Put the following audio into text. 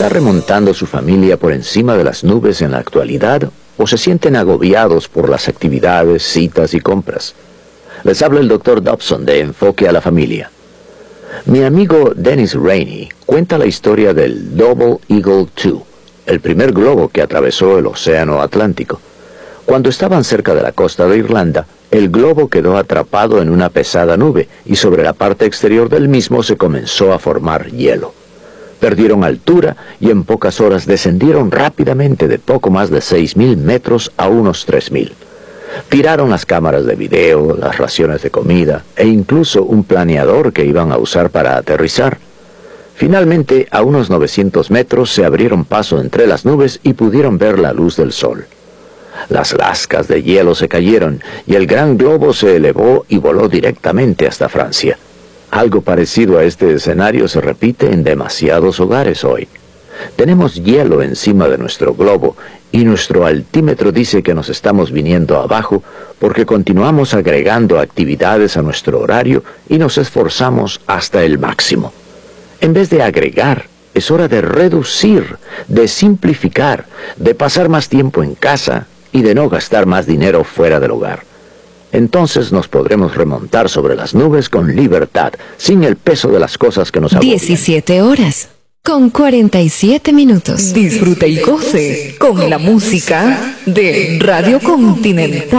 ¿Está remontando su familia por encima de las nubes en la actualidad o se sienten agobiados por las actividades, citas y compras? Les habla el Dr. Dobson de Enfoque a la Familia. Mi amigo Dennis Rainey cuenta la historia del Double Eagle II, el primer globo que atravesó el Océano Atlántico. Cuando estaban cerca de la costa de Irlanda, el globo quedó atrapado en una pesada nube y sobre la parte exterior del mismo se comenzó a formar hielo. Perdieron altura y en pocas horas descendieron rápidamente de poco más de 6.000 metros a unos 3.000. Tiraron las cámaras de video, las raciones de comida e incluso un planeador que iban a usar para aterrizar. Finalmente, a unos 900 metros se abrieron paso entre las nubes y pudieron ver la luz del sol. Las lascas de hielo se cayeron y el gran globo se elevó y voló directamente hasta Francia. Algo parecido a este escenario se repite en demasiados hogares hoy. Tenemos hielo encima de nuestro globo y nuestro altímetro dice que nos estamos viniendo abajo porque continuamos agregando actividades a nuestro horario y nos esforzamos hasta el máximo. En vez de agregar, es hora de reducir, de simplificar, de pasar más tiempo en casa y de no gastar más dinero fuera del hogar. Entonces nos podremos remontar sobre las nubes con libertad, sin el peso de las cosas que nos agobian. 17 horas, con 47 minutos. Disfrute y goce con la música de Radio Continental.